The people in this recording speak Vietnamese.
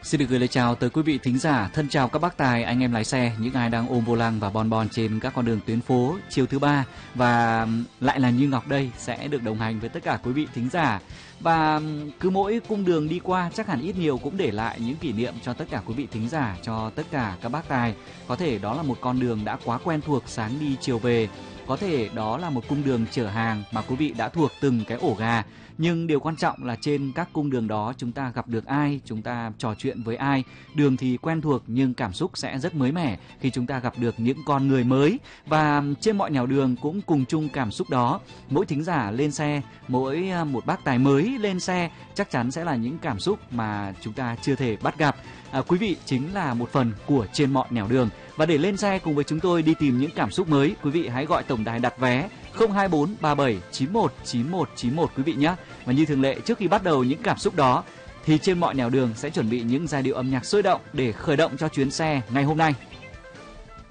Xin được gửi lời chào tới quý vị thính giả, thân chào các bác tài, anh em lái xe, những ai đang ôm vô lăng và bon bon trên các con đường tuyến phố chiều thứ ba. Và lại là Như Ngọc đây sẽ được đồng hành với tất cả quý vị thính giả. Và cứ mỗi cung đường đi qua chắc hẳn ít nhiều cũng để lại những kỷ niệm cho tất cả quý vị thính giả, cho tất cả các bác tài. Có thể đó là một con đường đã quá quen thuộc sáng đi chiều về, có thể đó là một cung đường chở hàng mà quý vị đã thuộc từng cái ổ gà. Nhưng điều quan trọng là trên các cung đường đó chúng ta gặp được ai, chúng ta trò chuyện với ai. Đường thì quen thuộc nhưng cảm xúc sẽ rất mới mẻ khi chúng ta gặp được những con người mới. Và trên mọi nẻo đường cũng cùng chung cảm xúc đó. Mỗi thính giả lên xe, mỗi một bác tài mới lên xe chắc chắn sẽ là những cảm xúc mà chúng ta chưa thể bắt gặp. Quý vị chính là một phần của trên mọi nẻo đường. Và để lên xe cùng với chúng tôi đi tìm những cảm xúc mới, quý vị hãy gọi tổng đài đặt vé 024 37 91 91 91 quý vị nhé. Và như thường lệ, trước khi bắt đầu những cảm xúc đó thì trên mọi nẻo đường sẽ chuẩn bị những giai điệu âm nhạc sôi động để khởi động cho chuyến xe ngày hôm nay.